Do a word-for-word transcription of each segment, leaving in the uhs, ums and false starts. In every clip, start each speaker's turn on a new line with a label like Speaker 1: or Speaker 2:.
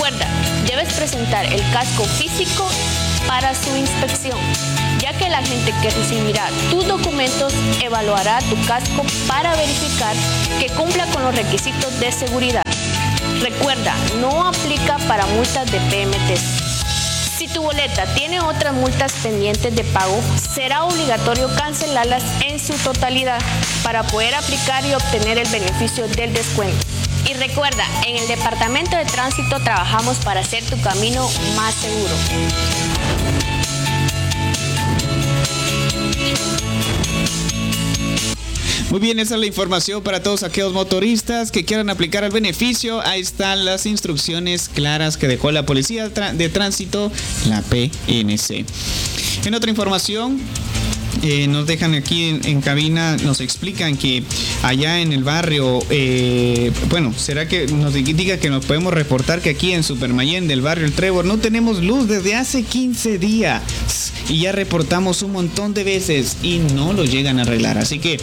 Speaker 1: Recuerda, debes presentar el casco físico para su inspección, ya que el agente que recibirá tus documentos evaluará tu casco para verificar que cumpla con los requisitos de seguridad. Recuerda, no aplica para multas de P M T. Si tu boleta tiene otras multas pendientes de pago, será obligatorio cancelarlas en su totalidad para poder aplicar y obtener el beneficio del descuento. Y recuerda, en el Departamento de Tránsito trabajamos para hacer tu camino más seguro.
Speaker 2: Muy bien, esa es la información para todos aquellos motoristas que quieran aplicar el beneficio. Ahí están las instrucciones claras que dejó la Policía de Tránsito, la P N C. En otra información, Eh, nos dejan aquí en, en cabina, nos explican que allá en el barrio, eh, bueno, será que nos diga que nos podemos reportar que aquí en Supermayén del barrio El Trébol no tenemos luz desde hace quince días y ya reportamos un montón de veces y no lo llegan a arreglar, así que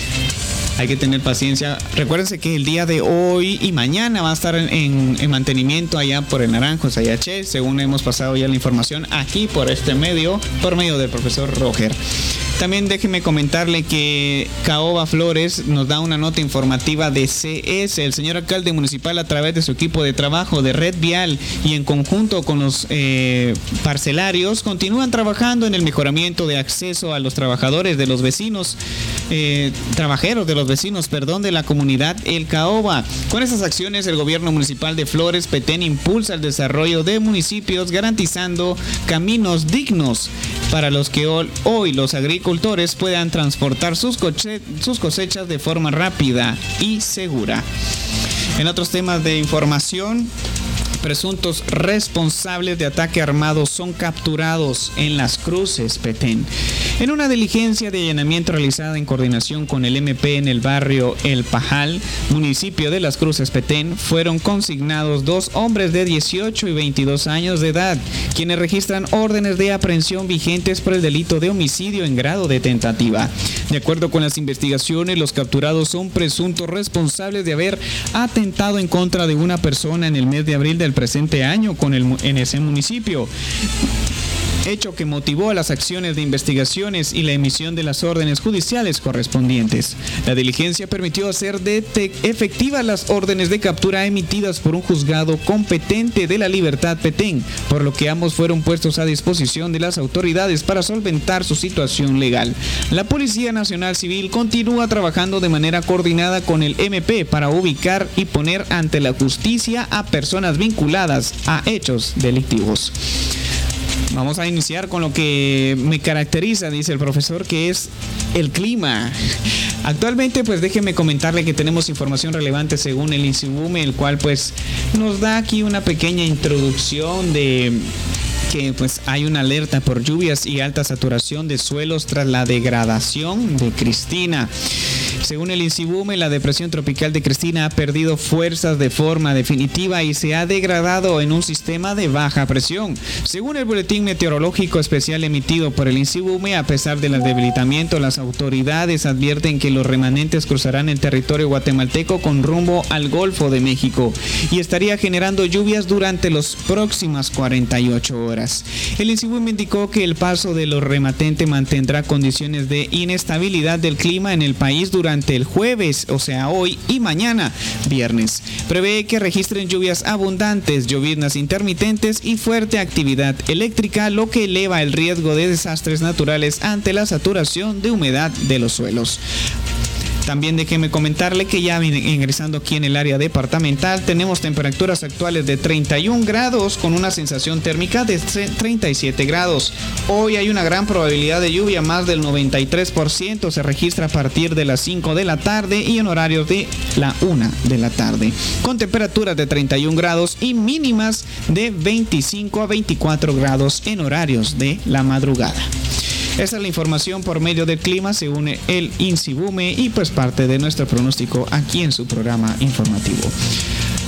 Speaker 2: hay que tener paciencia. Recuérdense que el día de hoy y mañana va a estar en, en, en mantenimiento allá por el Naranjo, Sayaché, según hemos pasado ya la información aquí por este medio, por medio del profesor Roger. También déjeme comentarle que Caoba Flores nos da una nota informativa de C S. El señor alcalde municipal, a través de su equipo de trabajo de Red Vial y en conjunto con los eh, parcelarios, continúan trabajando en el mejoramiento de acceso a los trabajadores de los vecinos, eh, trabajeros de los vecinos, perdón, de la comunidad El Caoba. Con estas acciones, el gobierno municipal de Flores, Petén, impulsa el desarrollo de municipios, garantizando caminos dignos para los que hoy los agricultores puedan transportar sus, coche, sus cosechas de forma rápida y segura. En otros temas de información, presuntos responsables de ataque armado son capturados en Las Cruces, Petén. En una diligencia de allanamiento realizada en coordinación con el M P en el barrio El Pajal, municipio de Las Cruces, Petén, fueron consignados dos hombres de dieciocho y veintidós años de edad, quienes registran órdenes de aprehensión vigentes por el delito de homicidio en grado de tentativa. De acuerdo con las investigaciones, los capturados son presuntos responsables de haber atentado en contra de una persona en el mes de abril del presente año con el, en ese municipio, hecho que motivó a las acciones de investigaciones y la emisión de las órdenes judiciales correspondientes. La diligencia permitió hacer de efectivas las órdenes de captura emitidas por un juzgado competente de la Libertad Petén, por lo que ambos fueron puestos a disposición de las autoridades para solventar su situación legal. La Policía Nacional Civil continúa trabajando de manera coordinada con el M P para ubicar y poner ante la justicia a personas vinculadas a hechos delictivos. Vamos a iniciar con lo que me caracteriza, dice el profesor, que es el clima. Actualmente, pues déjeme comentarle que tenemos información relevante según el INSIBUME, el cual pues nos da aquí una pequeña introducción de que pues hay una alerta por lluvias y alta saturación de suelos tras la degradación de Cristina. Según el INSIBUME, la depresión tropical de Cristina ha perdido fuerzas de forma definitiva y se ha degradado en un sistema de baja presión. Según el boletín meteorológico especial emitido por el INSIBUME, a pesar del debilitamiento, las autoridades advierten que los remanentes cruzarán el territorio guatemalteco con rumbo al Golfo de México y estaría generando lluvias durante las próximas cuarenta y ocho horas. El INSIBUME indicó que el paso de los remanentes mantendrá condiciones de inestabilidad del clima en el país durante Durante el jueves, o sea hoy y mañana, viernes. Prevé que registren lluvias abundantes, lloviznas intermitentes y fuerte actividad eléctrica, lo que eleva el riesgo de desastres naturales ante la saturación de humedad de los suelos. También déjeme comentarle que ya ingresando aquí en el área departamental tenemos temperaturas actuales de treinta y un grados con una sensación térmica de treinta y siete grados. Hoy hay una gran probabilidad de lluvia, más del noventa y tres por ciento se registra a partir de las cinco de la tarde y en horarios de la una de la tarde, con temperaturas de treinta y un grados y mínimas de veinticinco a veinticuatro grados en horarios de la madrugada. Esa es la información por medio del clima según el INSIBUME y pues parte de nuestro pronóstico aquí en su programa informativo.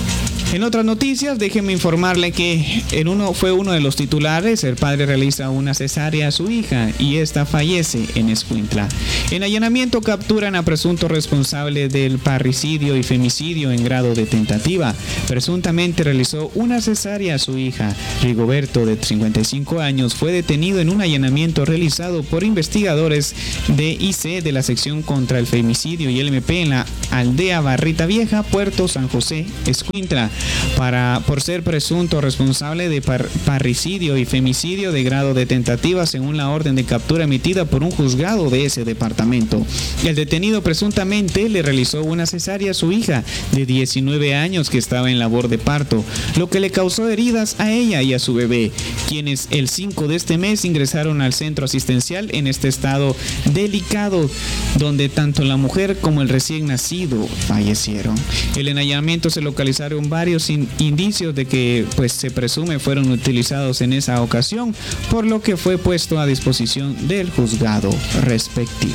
Speaker 2: En otras noticias, déjeme informarle que en uno fue uno de los titulares. El padre realiza una cesárea a su hija y esta fallece en Escuintla. En allanamiento capturan a presunto responsable del parricidio y femicidio en grado de tentativa. Presuntamente realizó una cesárea a su hija. Rigoberto, de cincuenta y cinco años, fue detenido en un allanamiento realizado por investigadores de I C de la sección contra el femicidio y el M P en la aldea Barrita Vieja, Puerto San José, Escuintla, para, por ser presunto responsable de par, parricidio y femicidio de grado de tentativa según la orden de captura emitida por un juzgado de ese departamento. El detenido presuntamente le realizó una cesárea a su hija de diecinueve años que estaba en labor de parto, lo que le causó heridas a ella y a su bebé, quienes el cinco de este mes ingresaron al centro asistencial en este estado delicado, donde tanto la mujer como el recién nacido fallecieron. El allanamiento se localizaron varios In, indicios de que pues se presume fueron utilizados en esa ocasión, por lo que fue puesto a disposición del juzgado respectivo.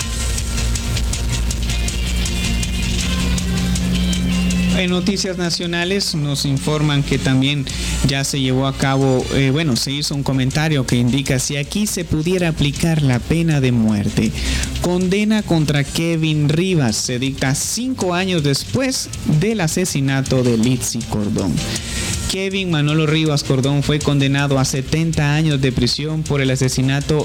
Speaker 2: En noticias nacionales nos informan que también ya se llevó a cabo, eh, bueno, se hizo un comentario que indica si aquí se pudiera aplicar la pena de muerte. Condena contra Kevin Rivas se dicta cinco años después del asesinato de Litzy Cordón. Kevin Manolo Rivas Cordón fue condenado a setenta años de prisión por el asesinato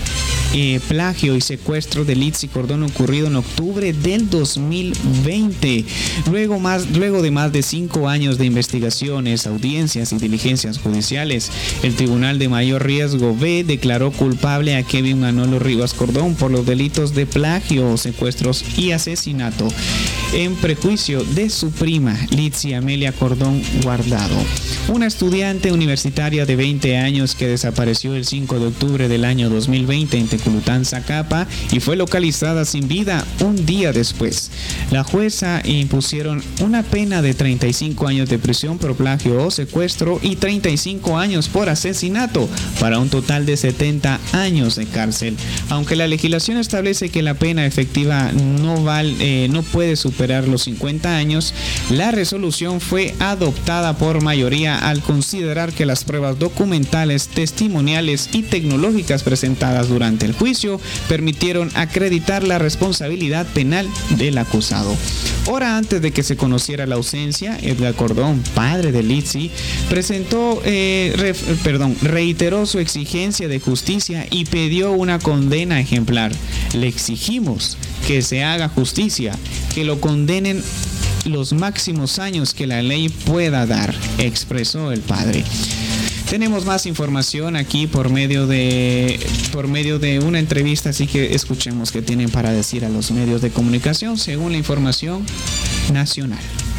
Speaker 2: Eh, plagio y secuestro de Litzy Cordón ocurrido en octubre del dos mil veinte. Luego, más, luego de más de cinco años de investigaciones, audiencias y diligencias judiciales, el Tribunal de Mayor Riesgo B declaró culpable a Kevin Manolo Rivas Cordón por los delitos de plagio, secuestros y asesinato en prejuicio de su prima Litzy Amelia Cordón Guardado, una estudiante universitaria de veinte años que desapareció el cinco de octubre del año dos mil veinte en Teculután, Zacapa, y fue localizada sin vida un día después. La jueza impusieron una pena de treinta y cinco años de prisión por plagio o secuestro y treinta y cinco años por asesinato, para un total de setenta años de cárcel. Aunque la legislación establece que la pena efectiva no, vale, eh, no puede superar los cincuenta años, la resolución fue adoptada por mayoría al considerar que las pruebas documentales, testimoniales y tecnológicas presentadas durante el juicio permitieron acreditar la responsabilidad penal del acusado. Hora antes de que se conociera la ausencia, Edgar Cordón, padre de Litzy, presentó, eh, re, perdón, reiteró su exigencia de justicia y pidió una condena ejemplar. Le exigimos que se haga justicia, que lo condenen los máximos años que la ley pueda dar, expresó el padre. Tenemos más información aquí por medio de por medio de una entrevista, así que escuchemos qué tienen para decir a los medios de comunicación según la información nacional.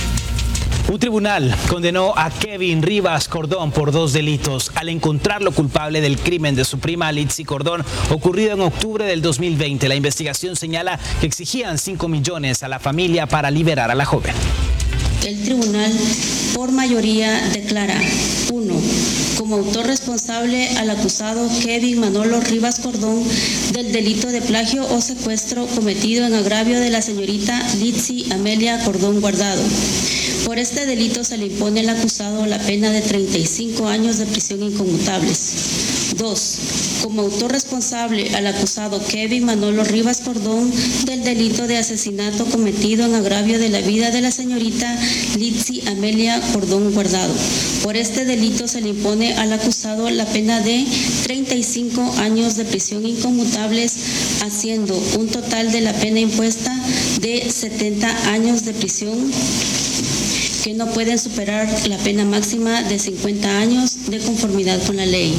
Speaker 3: Un tribunal condenó a Kevin Rivas Cordón por dos delitos al encontrarlo culpable del crimen de su prima Litzy Cordón ocurrido en octubre del dos mil veinte. La investigación señala que exigían cinco millones a la familia para liberar a la joven.
Speaker 4: El tribunal por mayoría declara: uno. Como autor responsable al acusado Kevin Manolo Rivas Cordón del delito de plagio o secuestro cometido en agravio de la señorita Litzy Amelia Cordón Guardado. Por este delito se le impone al acusado la pena de treinta y cinco años de prisión inconmutables. dos. Como autor responsable al acusado Kevin Manolo Rivas Cordón del delito de asesinato cometido en agravio de la vida de la señorita Litzy Amelia Cordón Guardado. Por este delito se le impone al acusado la pena de treinta y cinco años de prisión inconmutables, haciendo un total de la pena impuesta de setenta años de prisión, que no pueden superar la pena máxima de cincuenta años de conformidad con la ley.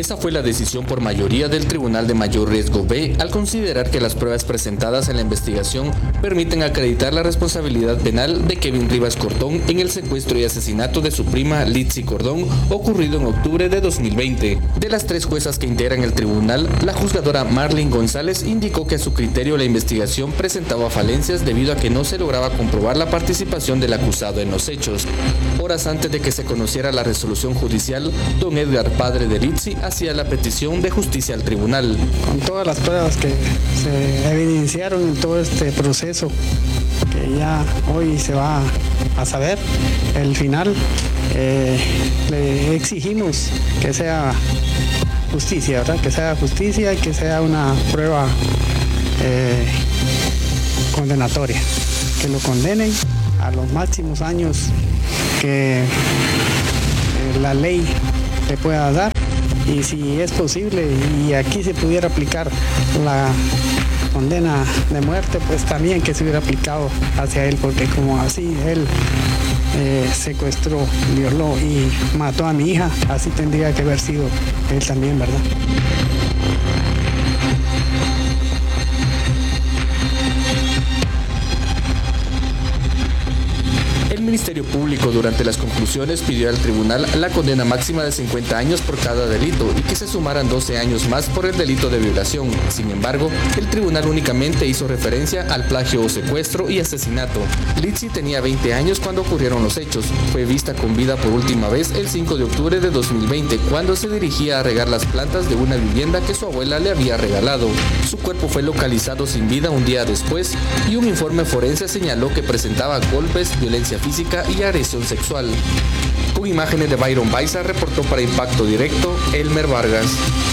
Speaker 5: Esa fue la decisión por mayoría del Tribunal de Mayor Riesgo B al considerar que las pruebas presentadas en la investigación permiten acreditar la responsabilidad penal de Kevin Rivas Cordón en el secuestro y asesinato de su prima Litzy Cordón ocurrido en octubre de dos mil veinte. De las tres juezas que integran el tribunal, la juzgadora Marlene González indicó que a su criterio la investigación presentaba falencias debido a que no se lograba comprobar la participación del acusado en los hechos. Horas antes de que se conociera la resolución judicial, don Edgar, padre de Litzy, hacía la petición de justicia al tribunal.
Speaker 6: Con todas las pruebas que se evidenciaron en todo este proceso, que ya hoy se va a saber el final, eh, le exigimos que sea justicia, ¿verdad? Que sea justicia y que sea una prueba eh, condenatoria, que lo condenen a los máximos años que eh, la ley le pueda dar, y si es posible y aquí se pudiera aplicar la condena de muerte, pues también que se hubiera aplicado hacia él, porque como así él eh, secuestró, violó y mató a mi hija, así tendría que haber sido él también, ¿verdad?
Speaker 5: El Ministerio Público durante las conclusiones pidió al tribunal la condena máxima de cincuenta años por cada delito y que se sumaran doce años más por el delito de violación. Sin embargo, el tribunal únicamente hizo referencia al plagio o secuestro y asesinato. Litzy tenía veinte años cuando ocurrieron los hechos. Fue vista con vida por última vez el cinco de octubre de dos mil veinte, cuando se dirigía a regar las plantas de una vivienda que su abuela le había regalado. Su cuerpo fue localizado sin vida un día después y un informe forense señaló que presentaba golpes, violencia física y agresión sexual. Con imágenes de Byron Baiza, reportó para Impacto Directo, Elmer Vargas.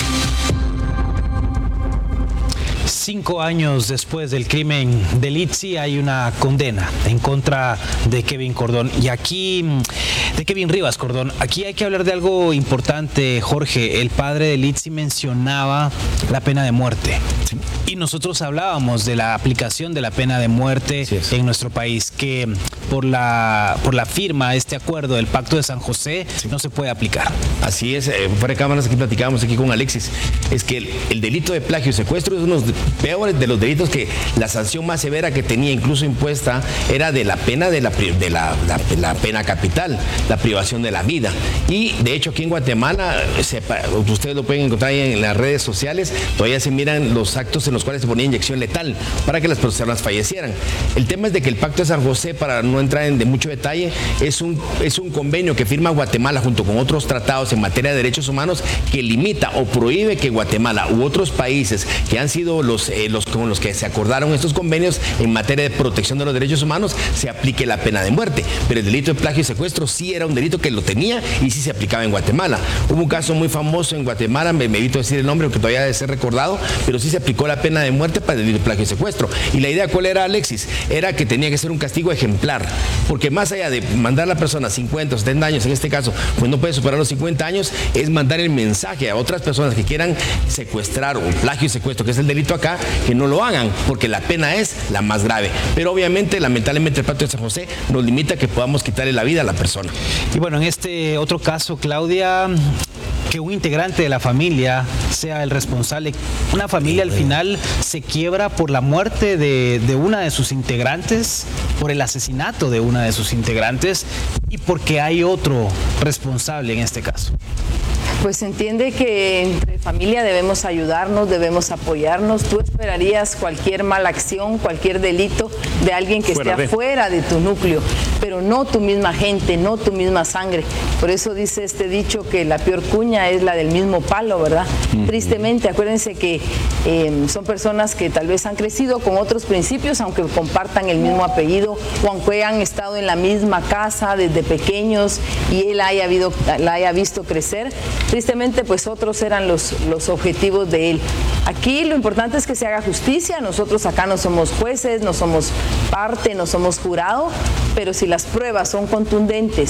Speaker 3: Cinco años después del crimen de Litzy hay una condena en contra de Kevin Cordón. Y aquí, de Kevin Rivas Cordón, aquí hay que hablar de algo importante, Jorge. El padre de Litzy mencionaba la pena de muerte. Sí. Y nosotros hablábamos de la aplicación de la pena de muerte en nuestro país, que por la, por la firma, este acuerdo del Pacto de San José, sí, no se puede aplicar.
Speaker 7: Así es, eh, fuera de cámaras aquí platicábamos aquí con Alexis, es que el, el delito de plagio y secuestro es uno de los peores de los delitos, que la sanción más severa que tenía incluso impuesta era de la pena de la, de la, la, la pena capital, la privación de la vida. Y de hecho aquí en Guatemala, sepa, ustedes lo pueden encontrar ahí en las redes sociales, todavía se miran los actos en los cuales se ponía inyección letal para que las personas fallecieran. El tema es de que el Pacto de San José, para no entrar en de mucho detalle, es un, es un convenio que firma Guatemala junto con otros tratados en materia de derechos humanos que limita o prohíbe que Guatemala u otros países que han sido los, eh, los con los que se acordaron estos convenios en materia de protección de los derechos humanos se aplique la pena de muerte. Pero el delito de plagio y secuestro sí era un delito que lo tenía y sí se aplicaba en Guatemala. Hubo un caso muy famoso en Guatemala, me, me evito decir el nombre porque todavía debe ser recordado, pero sí se aplicó la pena de muerte para el delito de plagio y secuestro. Y la idea, ¿cuál era, Alexis? Era que tenía que ser un castigo ejemplar, porque más allá de mandar a la persona cincuenta o setenta años, en este caso, pues no puede superar los cincuenta años, es mandar el mensaje a otras personas que quieran secuestrar o plagio y secuestro, que es el delito acá, que no lo hagan, porque la pena es la más grave. Pero obviamente, lamentablemente, el Pacto de San José nos limita a que podamos quitarle la vida a la persona.
Speaker 3: Y bueno, en este otro caso, Claudia, que un integrante de la familia sea el responsable. Una familia al final se quiebra por la muerte de, de una de sus integrantes, por el asesinato de una de sus integrantes y porque hay otro responsable en este caso.
Speaker 8: Pues se entiende que entre familia debemos ayudarnos, debemos apoyarnos. Tú esperarías cualquier mala acción, cualquier delito de alguien que fuera esté de. afuera de tu núcleo, pero no tu misma gente, no tu misma sangre. Por eso dice este dicho que la peor cuña es la del mismo palo, ¿verdad? Uh-huh. Tristemente, acuérdense que eh, son personas que tal vez han crecido con otros principios, aunque compartan el mismo apellido o aunque hayan estado en la misma casa desde pequeños y él haya, habido, la haya visto crecer. Tristemente, pues otros eran los, los objetivos de él. Aquí lo importante es que se haga justicia. Nosotros acá no somos jueces, no somos parte, no somos jurado, pero si las pruebas son contundentes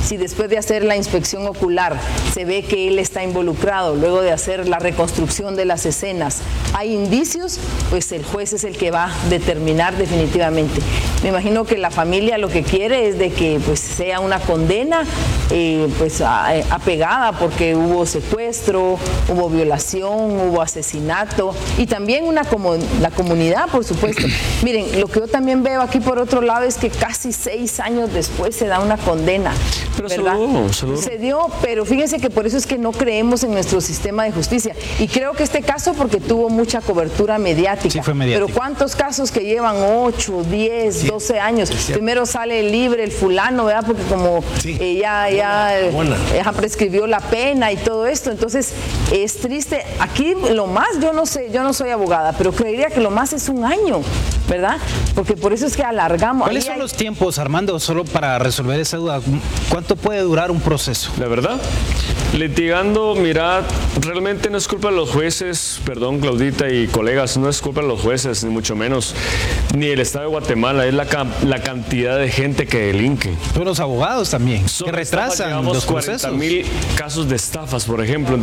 Speaker 8: Si después de hacer la inspección ocular se ve que él está involucrado, luego de hacer la reconstrucción de las escenas, hay indicios, pues el juez es el que va a determinar definitivamente. Me imagino que la familia lo que quiere es de que pues sea una condena eh, pues a, apegada, porque hubo secuestro, hubo violación, hubo asesinato y también una como la comunidad, por supuesto. Miren, lo que yo también veo aquí por otro lado es que casi seis años después se da una condena.
Speaker 9: Pero
Speaker 8: ¿verdad?
Speaker 9: se dio, se dio.
Speaker 8: Se dio, pero fíjense que por eso es que no creemos en nuestro sistema de justicia. Y creo que este caso porque tuvo mucha cobertura mediática.
Speaker 3: Sí, fue mediático.
Speaker 8: Pero ¿cuántos casos que llevan ocho, diez, doce años? Primero sale libre el fulano, ¿verdad? Porque como
Speaker 7: Sí.
Speaker 8: eh, ya, ya,
Speaker 7: Buena, buena.
Speaker 8: ya prescribió la pena y todo esto. Entonces, es triste. Aquí lo más, yo no sé, yo no soy abogada, pero creería que lo más es un año, ¿verdad? Porque por eso es que alargamos.
Speaker 3: ¿Cuáles
Speaker 8: Ahí
Speaker 3: son
Speaker 8: hay-
Speaker 3: los tiempos, Armando, solo para resolver esa duda? ¿Cuánto puede durar un proceso?
Speaker 9: La verdad, litigando, mira, realmente no es culpa de los jueces, perdón Claudita y colegas, no es culpa de los jueces, ni mucho menos, ni el Estado de Guatemala, es la, cam- la cantidad de gente que delinque.
Speaker 3: Pero los abogados también,
Speaker 9: Son
Speaker 3: que
Speaker 9: estafas,
Speaker 3: retrasan
Speaker 9: llevamos
Speaker 3: los
Speaker 9: cuarenta
Speaker 3: procesos.
Speaker 9: mil casos de estafas, por ejemplo.